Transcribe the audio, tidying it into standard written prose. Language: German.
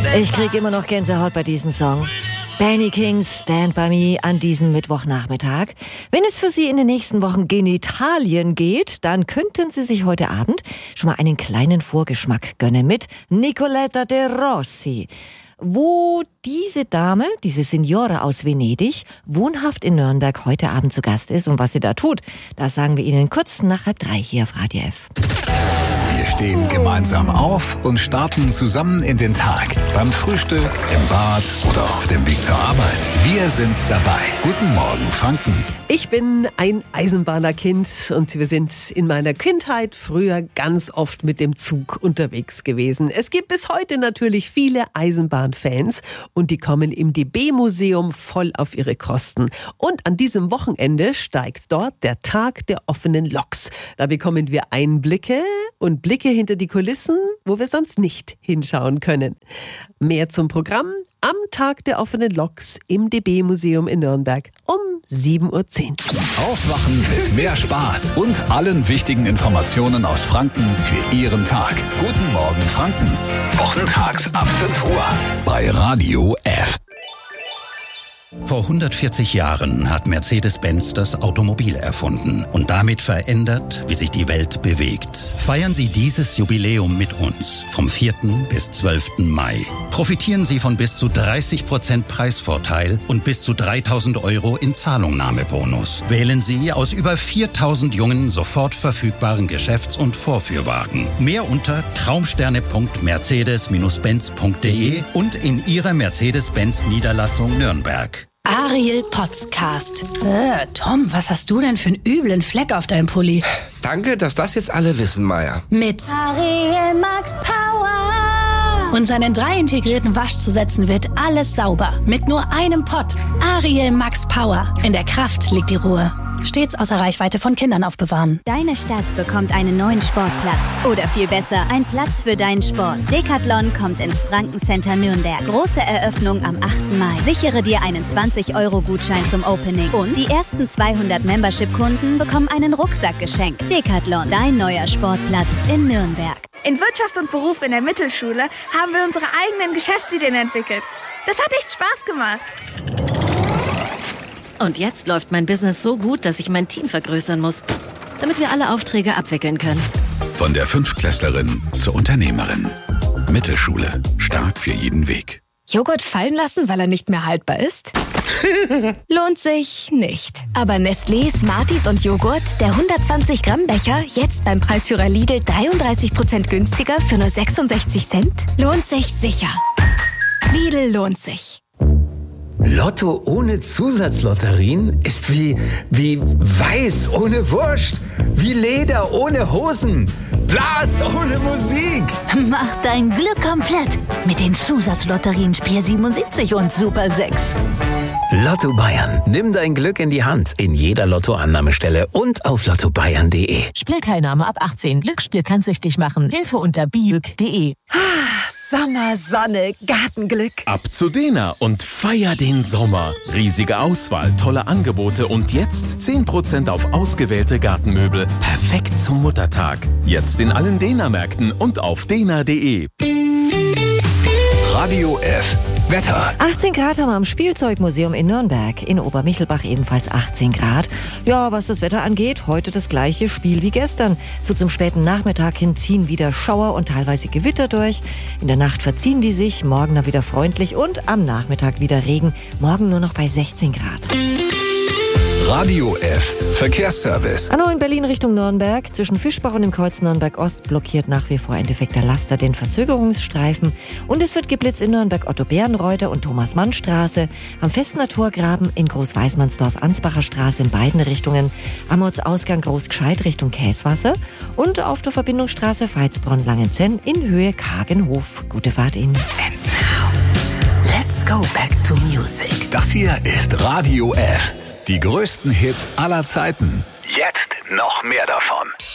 Ich kriege immer noch Gänsehaut bei diesem Song. Benny Kings Stand By Me an diesem Mittwochnachmittag. Wenn es für Sie in den nächsten Wochen gen Italien geht, dann könnten Sie sich heute Abend schon mal einen kleinen Vorgeschmack gönnen mit Nicoletta de Rossi. Wo diese Dame, diese Signora aus Venedig, wohnhaft in Nürnberg heute Abend zu Gast ist und was sie da tut, das sagen wir Ihnen kurz nach 2:30 hier auf Radio F. Wir stehen gemeinsam auf und starten zusammen in den Tag. Beim Frühstück, im Bad oder auf dem Weg zur Arbeit. Wir sind dabei. Guten Morgen, Franken. Ich bin ein Eisenbahnerkind und wir sind in meiner Kindheit früher ganz oft mit dem Zug unterwegs gewesen. Es gibt bis heute natürlich viele Eisenbahnfans und die kommen im DB-Museum voll auf ihre Kosten. Und an diesem Wochenende steigt dort der Tag der offenen Loks. Da bekommen wir Einblicke und Blicke hinter die Kulissen, wo wir sonst nicht hinschauen können. Mehr zum Programm am Tag der offenen Loks im DB-Museum in Nürnberg um 7:10 Uhr. Aufwachen mit mehr Spaß und allen wichtigen Informationen aus Franken für Ihren Tag. Guten Morgen, Franken. Wochentags ab 5 Uhr bei Radio F. Vor 140 Jahren hat Mercedes-Benz das Automobil erfunden und damit verändert, wie sich die Welt bewegt. Feiern Sie dieses Jubiläum mit uns vom 4. bis 12. Mai. Profitieren Sie von bis zu 30% Preisvorteil und bis zu 3.000 € in Zahlungnahmebonus. Wählen Sie aus über 4.000 jungen, sofort verfügbaren Geschäfts- und Vorführwagen. Mehr unter traumsterne.mercedes-benz.de und in Ihrer Mercedes-Benz-Niederlassung Nürnberg. Ariel Podcast. Tom, was hast du denn für einen üblen Fleck auf deinem Pulli? Danke, dass das jetzt alle wissen, Maya. Mit Ariel Max Power. Und seinen 3 integrierten Waschzusätzen wird alles sauber. Mit nur einem Pott. Ariel Max Power. In der Kraft liegt die Ruhe. Stets außer Reichweite von Kindern aufbewahren. Deine Stadt bekommt einen neuen Sportplatz. Oder viel besser, ein Platz für deinen Sport. Decathlon kommt ins Franken-Center Nürnberg. Große Eröffnung am 8. Mai. Sichere dir einen 20-€-Gutschein zum Opening. Und die ersten 200 Membership-Kunden bekommen einen Rucksack geschenkt. Decathlon, dein neuer Sportplatz in Nürnberg. In Wirtschaft und Beruf in der Mittelschule haben wir unsere eigenen Geschäftsideen entwickelt. Das hat echt Spaß gemacht. Und jetzt läuft mein Business so gut, dass ich mein Team vergrößern muss, damit wir alle Aufträge abwickeln können. Von der Fünftklässlerin zur Unternehmerin. Mittelschule. Stark für jeden Weg. Joghurt fallen lassen, weil er nicht mehr haltbar ist? Lohnt sich nicht. Aber Nestlé, Smarties und Joghurt, der 120-Gramm-Becher, jetzt beim Preisführer Lidl 33% günstiger für nur 66 Cent? Lohnt sich sicher. Lidl lohnt sich. Lotto ohne Zusatzlotterien ist wie Weiß ohne Wurst, wie Leder ohne Hosen, Blas ohne Musik. Mach dein Glück komplett mit den Zusatzlotterien Spiel 77 und Super 6. Lotto Bayern. Nimm dein Glück in die Hand. In jeder Lottoannahmestelle und auf lottobayern.de. Spielteilnahme ab 18. Glücksspiel kann süchtig machen. Hilfe unter biuk.de. Sommer, Sonne, Gartenglück. Ab zu Dena und feier den Sommer. Riesige Auswahl, tolle Angebote und jetzt 10% auf ausgewählte Gartenmöbel. Perfekt zum Muttertag. Jetzt in allen Dena-Märkten und auf dena.de. Radio F. Wetter. 18 Grad haben wir am Spielzeugmuseum in Nürnberg. In Obermichelbach ebenfalls 18 Grad. Ja, was das Wetter angeht, heute das gleiche Spiel wie gestern. So zum späten Nachmittag hin ziehen wieder Schauer und teilweise Gewitter durch. In der Nacht verziehen die sich, morgen dann wieder freundlich und am Nachmittag wieder Regen. Morgen nur noch bei 16 Grad. Radio F. Verkehrsservice. In Berlin Richtung Nürnberg. Zwischen Fischbach und dem Kreuz Nürnberg-Ost blockiert nach wie vor ein defekter Laster den Verzögerungsstreifen. Und es wird geblitzt in Nürnberg Otto-Bärenreuter und Thomas-Mann-Straße. Am Festner Torgraben in Groß-Weißmannsdorf-Ansbacher Straße in beiden Richtungen. Am Ortsausgang Großgescheit Richtung Käswasser. Und auf der Verbindungsstraße Veitsbronn-Langenzenn in Höhe Kagenhof. Gute Fahrt Ihnen. And now, let's go back to music. Das hier ist Radio F. Die größten Hits aller Zeiten. Jetzt noch mehr davon.